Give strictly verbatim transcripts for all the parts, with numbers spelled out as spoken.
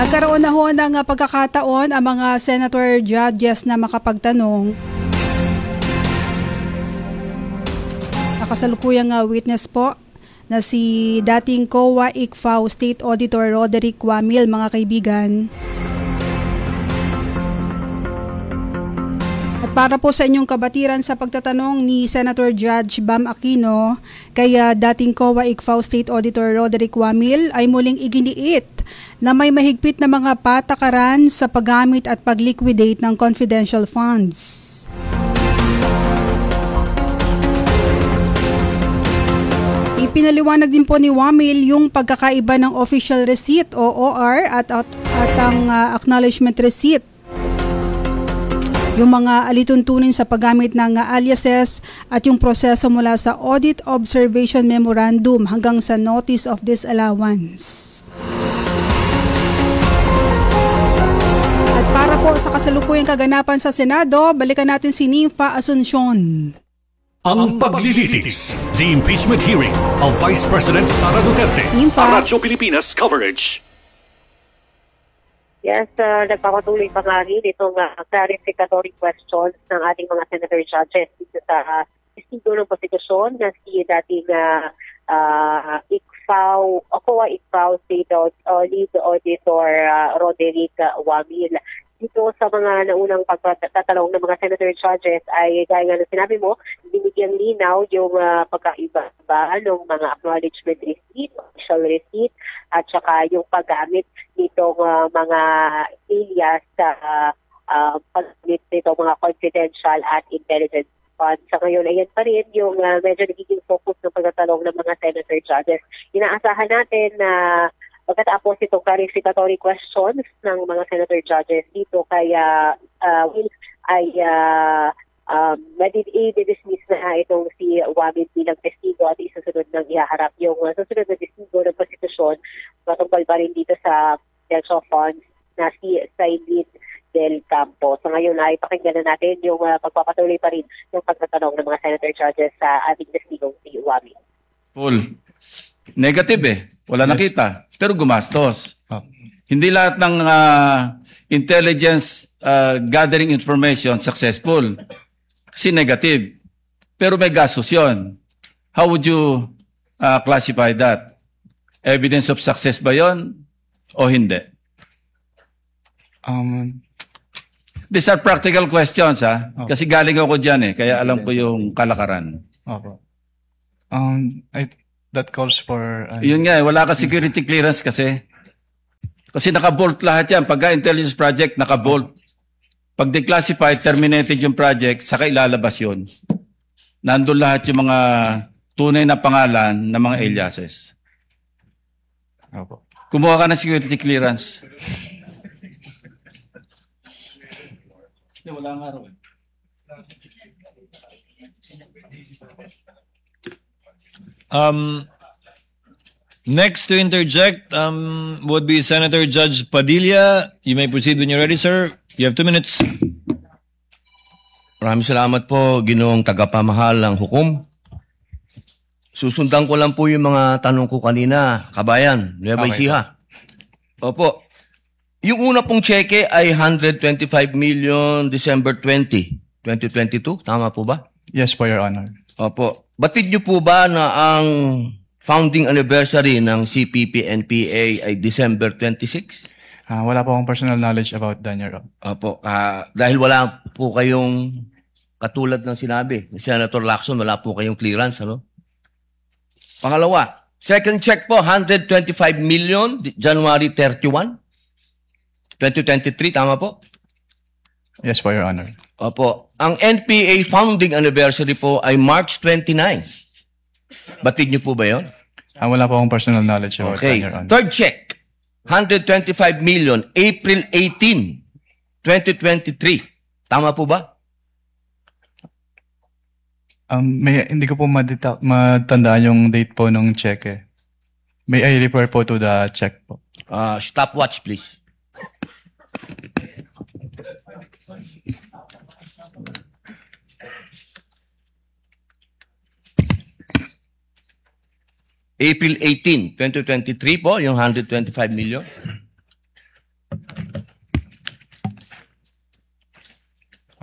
Nagkaroon na ho ng uh, pagkakataon ang mga senator judges na makapagtanong. Nakasalukuyang uh, witness po na si dating C O A I C F A O State Auditor Roderick Wamil, mga kaibigan. At para po sa inyong kabatiran sa pagtatanong ni Senator Judge Bam Aquino kay uh, dating C O A I C F A O State Auditor Roderick Wamil ay muling iginiit na may mahigpit na mga patakaran sa paggamit at pagliquidate ng confidential funds. Ipinaliwanag din po ni Wamil yung pagkakaiba ng official receipt o O R at, at, at ang uh, acknowledgement receipt. Yung mga alituntunin sa paggamit ng uh, aliases at yung proseso mula sa Audit Observation Memorandum hanggang sa Notice of Disallowance. At para po sa kasalukuyang kaganapan sa Senado, balikan natin si Nympha Asuncion. Ang paglilitis, the impeachment hearing of Vice President Sara Duterte. Nympha. Radyo Pilipinas coverage. Yes, uh, nagpapatuloy pa nga rin itong uh, clarificatory questions ng ating mga senator judges dito sa uh, testigo ng konstitusyon na si dating uh, uh, I C F A O, o C O A I C F A O State uh, Lead Auditor uh, Roderick Wamil. Dito sa mga naunang pagtatanong ng mga senator judges ay gaya nga na sinabi mo, binigyang linaw yung uh, pagkaiba ng mga acknowledgement receipt, official receipt, at saka yung paggamit nitong uh, mga alias sa uh, uh, paggamit nitong mga confidential at intelligence funds. Sa ngayon, ayan pa rin yung uh, medyo nagiging focus ng pagtatanong ng mga senator judges. Inaasahan natin na uh, pagkatapos itong clarificatory questions ng mga senator judges dito kaya uh, will ay uh, um, i-dismiss na itong si Wamil bilang testigo at isusunod ng ihaharap yung uh, susunod na testigo ng konstitusyon matungkol pa rin dito sa Delta Funds na si Sailin Del Campo. So ngayon ay pakinggan na natin yung uh, pagpapatuloy pa rin ng pagtatanong ng mga senator judges sa ating testigong si Wamil. Paul, negative eh. Wala nakita. Pero gumastos. Oh. Hindi lahat ng uh, intelligence uh, gathering information successful. Kasi negative. Pero may gastos yun. How would you uh, classify that? Evidence of success ba yun? O hindi? Um, These are practical questions, ha? Oh. Kasi galing ako dyan eh. Kaya alam ko yung kalakaran. opo. Um, I, that calls for... Uh, Yun nga eh. Wala ka security clearance kasi. Kasi naka-bolt lahat yan. Pagka intelligence project, naka-bolt. Pag declassified, terminated yung project, saka ilalabas yun. Nandun lahat yung mga tunay na pangalan ng mga aliases. opo. Kumuha ka ng security clearance. Wala nga raw eh. Um, next to interject um, would be Senator Judge Padilla. You may proceed when you're ready, sir. You have two minutes. Maraming salamat po, Ginoong tagapamahal ng hukom. Susundan ko lang po yung mga tanong ko kanina, kabayan, Nueva Okay. Ecija. Opo. Yung una pong cheque ay one hundred twenty-five million December twentieth, twenty twenty-two. Tama po ba? Yes po, Your Honor. Opo. Batid niyo po ba na ang founding anniversary ng C P P N P A ay December twenty-sixth? Uh, wala po akong personal knowledge about that, Your Honor. Opo. Ah, dahil wala po kayong katulad ng sinabi ni Senator Lacson, wala po kayong clearance, ano? Pangalawa, second check po, one hundred twenty-five million, January thirty-first, twenty twenty-three, tama po? Yes po, Your Honor. Opo. Ang N P A founding anniversary po ay March twenty-ninth. Batid niyo po ba yun? Uh, wala po akong personal knowledge about Okay. that, Your Honor. Third check, one hundred twenty-five million, April eighteenth, twenty twenty-three. Tama po ba? Um, may, hindi ko po madita- matandaan yung date po ng check eh. May I refer po to the check po. Uh, stopwatch, please. April eighteenth, twenty twenty-three po, yung one hundred twenty-five million.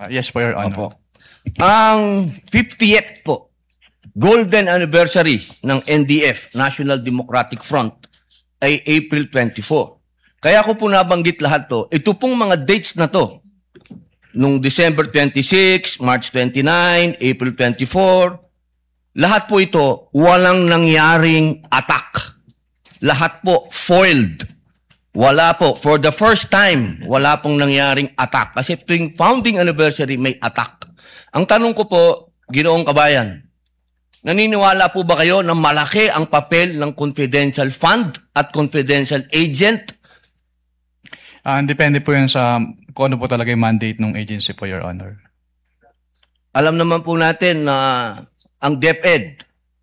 Ah, yes po, Your Honor. Opo. Ang fiftieth po, golden anniversary ng N D F, National Democratic Front, ay April twenty-fourth. Kaya ko po nabanggit lahat to. Ito pong mga dates na to, nung December twenty-six, March twenty-nine, April twenty-four, lahat po ito, walang nangyaring attack. Lahat po foiled. Wala po. For the first time, wala pong nangyaring attack. Kasi tuwing founding anniversary, may attack. Ang tanong ko po, Ginoong Kabayan, naniniwala po ba kayo na malaki ang papel ng confidential fund at confidential agent? Ah, depende po yan sa kung ano po talaga yung mandate ng agency po, Your Honor. Alam naman po natin na ang DepEd,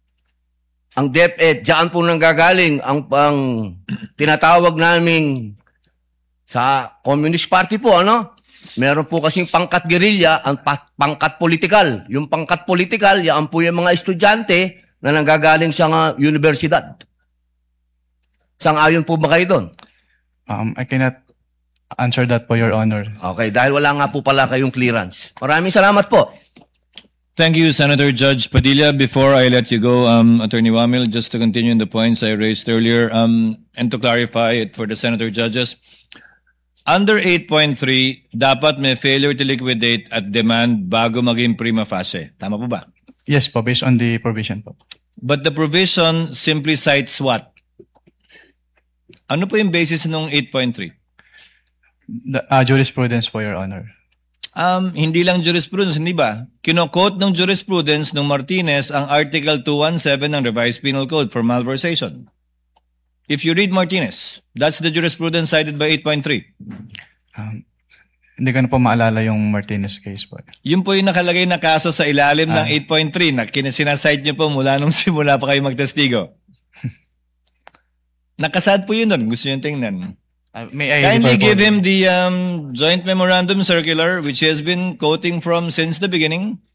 ang DepEd, diyan po nanggagaling ang, ang tinatawag naming sa Communist Party po, ano? Meron po kasing pangkat gerilya, ang pa- pangkat politikal. Yung pangkat politikal, yan po yung mga estudyante na nanggagaling sa nga universidad. Sang-ayon po ba kayo doon? Um, I cannot answer that po, Your Honor. Okay, dahil wala nga po pala kayong clearance. Maraming salamat po. Thank you, Senator Judge Padilla. Before I let you go, um, Attorney Wamil, just to continue in the points I raised earlier, um, and to clarify it for the Senator Judges, under eight point three, dapat may failure to liquidate at demand bago maging prima facie. Tama po ba? Yes po, based on the provision po. But the provision simply cites what? Ano po yung basis ng eight point three? The, uh, jurisprudence po, Your Honor. Um, hindi lang jurisprudence, hindi ba? Kino-quote ng jurisprudence ng Martinez ang Article two seventeen ng Revised Penal Code for malversation. If you read Martinez, that's the jurisprudence cited by eight point three. Um, hindi ko na po maalala yung Martinez case po. Yun po yung nakalagay na kaso sa ilalim ng Ah. eight point three na sinasite nyo po mula nung simula pa kayo magtestigo. Nakasad po yun doon. Gusto nyo tingnan. Uh, may I Kindly refer po- give him the um, joint memorandum circular which he has been quoting from since the beginning.